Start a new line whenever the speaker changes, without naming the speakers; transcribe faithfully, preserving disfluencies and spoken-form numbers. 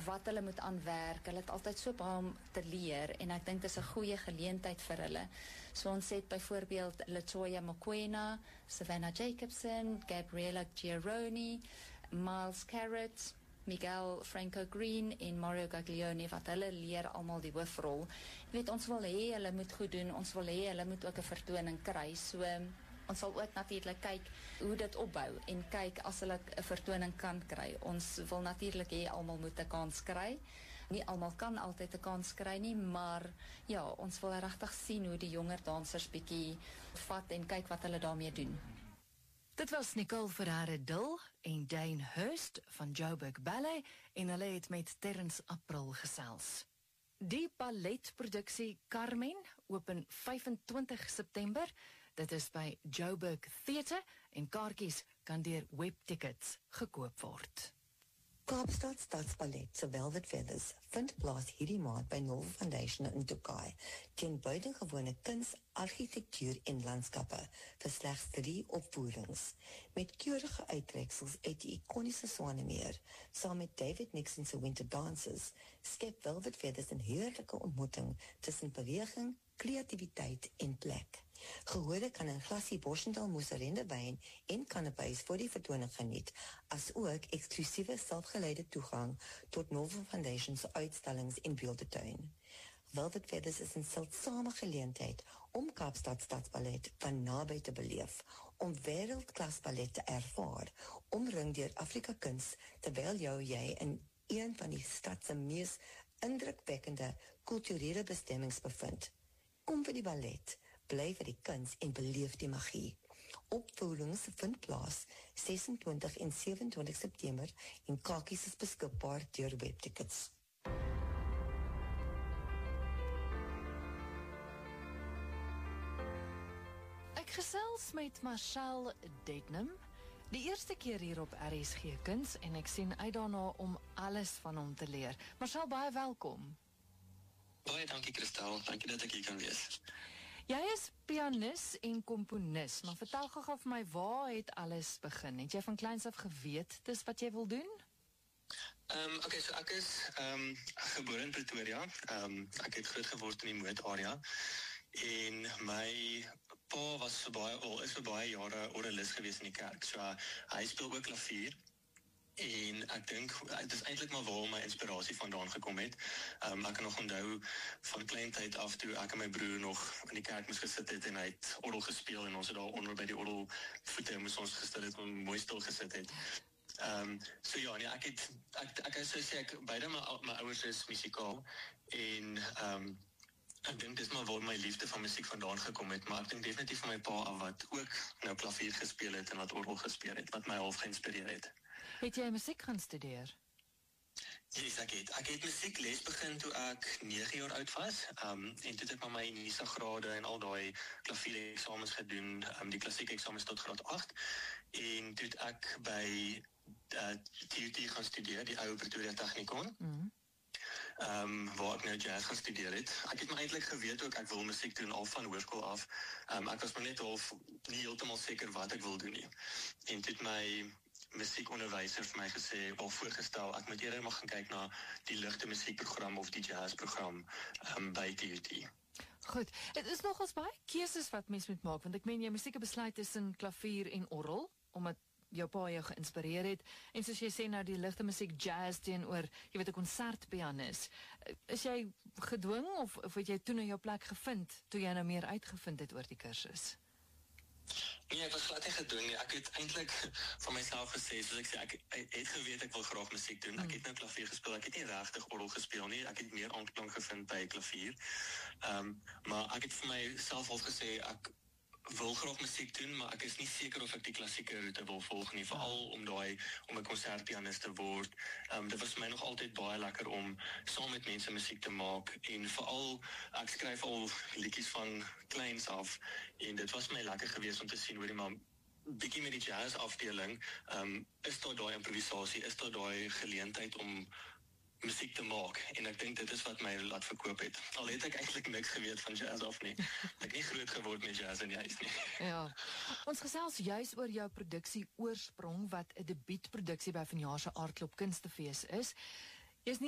wat hulle moet aanwerk. Hulle het altyd so baie om te leer en ek dink dit is 'n goeie geleentheid vir hulle. So ons het byvoorbeeld Latoya Mokoena, Savannah Jacobson, Gabriella Giaroni, Miles Carrot, Miguel Franco Green en Mario Gaglione wat hulle leer almal die hoofrol. Jy weet, ons wil hê hulle moet goed doen, ons wil hê hulle moet ook 'n vertoning kry. So ons sal ook natuurlik kyk hoe dit opbou en kyk as hulle 'n vertoning kan kry. Ons wil natuurlik hê almal moet 'n kans kry. Nie almal kan altyd 'n kans kry nie, maar ja, ons wil regtig sien hoe die jonger dansers bietjie vat en kyk wat hulle daarmee doen.
Dit was Nicole Ferreira-Dill en Dane Hurst van Joburg Ballet en hulle het met Terrence April gesels. Die balletproduksie Carmen open vyf-en-twintig September. Dit is by Joburg Theatre en kaartjies kan deur webtickets gekoop word.
Kaapstad Stadsballet se Velvet Feathers vind plaas hierdie maand by Novel Foundation in Tokai teen buitengewone kuns, argitektuur en landskappe vir slegs drie opvoerings. Met keurige uittreksels uit die ikoniese Swanemeer, saam met David Nixon se Winter Dances, skep Velvet Feathers 'n heerlike ontmoeting tussen beweging, kreatiwiteit en plek. Gehore kan 'n glasie Boschendal mousserende wyn en kanapés voor die vertoning geniet, as ook eksklusiewe selfgeleide toegang tot Novel Foundation se uitstallings en beeldetuin. Velvet Feathers is 'n seldsame geleentheid om Kaapstad Stadsballet van naby te beleef, om wêreldklas ballet te ervaar, omring deur Afrika kuns, terwyl jou jy in een van die stad se mees indrukwekkende kulturele bestemmings bevind. Kom vir die ballet, bly vir die kuns en beleef die magie. Opvoerings vind plaas ses-en-twintig en sewe-en-twintig September en kaartjies is beskikbaar deur webtickets.
Ek gesels met Marcel Dednam, die eerste keer hier op R S G Kuns en ek sien uit daarna om alles van hom te leer. Marcel, baie welkom.
Baie dankie Christel, dankie dat ek hier kan wees.
Jy is pianis en komponis, maar vertel gou-gou vir my, waar het alles begin? Het jy van kleins af geweet dis wat jy wil doen?
Um, Oké, okay, so ek is um, gebore in Pretoria. Um, ek het groot geword in die Moed area. En my pa was vir baie, al is vir baie jare orgelis gewees in die kerk. So uh, hy speel ook klavier. En ek dink, dit is eintlik maar waar my inspirasie vandaan gekom het. Um, ek kan nog onthou van klein tyd af toe ek en my broer nog in die kerk moes gesit het en hy het orgel gespeel en ons het daar onder by die orgel voete moes ons gestil het en mooi stil gesit het. Um, so ja, nee, ek het, ek, ek is so sê ek, beide my, my ouers is musikaal en um, ek dink dis maar waar my liefde van musiek vandaan gekom het, maar ek dink definitief van my pa af wat ook nou klavier gespeel het en wat orgel gespeel het, wat my half geïnspireer het.
Het jy musiek gaan studeer?
Yes, ek het. Ek het musiekles begin toe ek nege jaar oud was, um, en toe het ek maar my NISA grade en al daai klavier eksamens gedoen, um, die klassieke eksamens tot graad agt, en toe het ek by uh, T U T gaan studeer, die ou Pretoria Technikon, mm. um, waar ek nou jazz gaan studeer het. Ek het my eintlik geweet ook, ek wil musiek doen, al van hoërskool af. Um, ek was maar net al nie heeltemal seker wat ek wil doen nie. En toe het my musiekonderwyser vir my gesê, al voorgestel, ek moet eerder maar gaan kyk na die ligte musiekprogram of die jazzprogram um, by T U T.
Goed, het is nogals baie keuses wat mens moet maak, want ek meen jy musieke besluit tussen klavier en orgel, omdat jou pa jou geïnspireer het, en soos jy sê nou die ligte musiek jazz teenoor, jy weet, 'n konsertpianis. Is jy gedwing of, of het jy toe nou jou plek gevind, toe jy nou meer uitgevind het oor die kursus?
Nee, ek was glad nie gedwing nie. Ek het eintlik van myself gesê, soos ek sê, ek, ek het geweet ek wil graag musiek doen. Ek het nou klavier gespeel, ek het nie regtig orgel gespeel nie. Ek het meer aanklank gevind by klavier. Um, maar ek het vir myself al gesê, ek wil graag musiek doen, maar ek is nie seker of ek die klassieke route wil volg nie, veral om daai, om 'n konsertpianist te word. Um, dit was vir my nog altyd baie lekker om saam met mense musiek te maak, en veral, ek skryf al liedjies van kleins af, en dit was my lekker geweest om te sien, hoorie maar, bietjie met die jazz afdeling, um, is daar daai improvisasie, is daar daai geleentheid om musiek te maak, en ek dink dit is wat my laat verkoop het. Al het ek eintlik niks geweet van jazz af nie. Ek het nie groot geword met jazz in die huis nie.
Ja, ons gesels juis oor jou produksie Oorsprong, wat 'n debuutproduksie by vanjaar se Aardklop Kunstefees is.